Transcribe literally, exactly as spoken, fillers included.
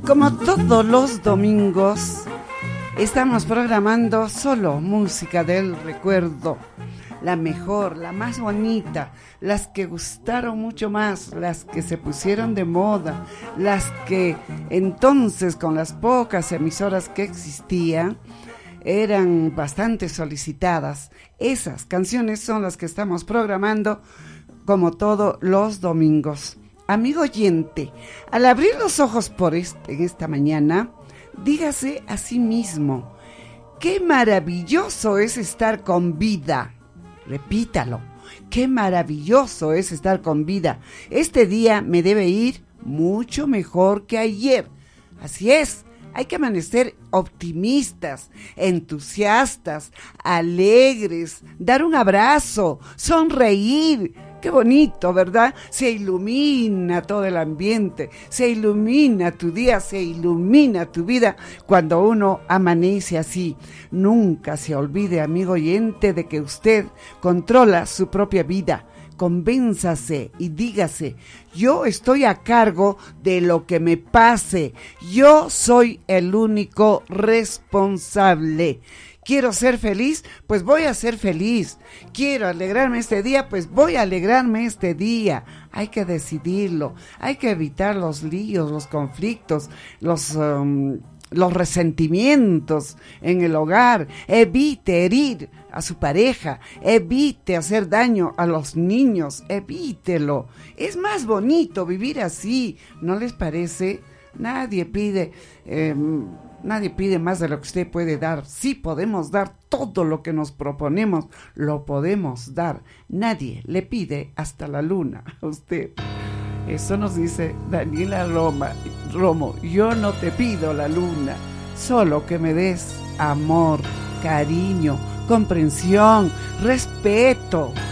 Como todos los domingos, estamos programando solo música del recuerdo. La mejor, la más bonita, las que gustaron mucho más, las que se pusieron de moda, las que entonces con las pocas emisoras que existían eran bastante solicitadas. Esas canciones son las que estamos programando como todos los domingos. Amigo oyente, al abrir los ojos por este, en esta mañana, dígase a sí mismo, qué maravilloso es estar con vida. Repítalo, qué maravilloso es estar con vida. Este día me debe ir mucho mejor que ayer. Así es, hay que amanecer optimistas, entusiastas, alegres, dar un abrazo, sonreír. Qué bonito, ¿verdad? Se ilumina todo el ambiente, se ilumina tu día, se ilumina tu vida cuando uno amanece así. Nunca se olvide, amigo oyente, de que usted controla su propia vida. Convénzase y dígase, yo estoy a cargo de lo que me pase, yo soy el único responsable. ¿Quiero ser feliz? Pues voy a ser feliz. ¿Quiero alegrarme este día? Pues voy a alegrarme este día. Hay que decidirlo. Hay que evitar los líos, los conflictos, los, um, los resentimientos en el hogar. Evite herir a su pareja. Evite hacer daño a los niños. Evítelo. Es más bonito vivir así. ¿No les parece? Nadie pide... Eh, Nadie pide más de lo que usted puede dar. Sí podemos dar todo lo que nos proponemos, lo podemos dar. Nadie le pide hasta la luna a usted. Eso nos dice Daniela Roma, Romo. Yo no te pido la luna, solo que me des amor, cariño, comprensión, respeto.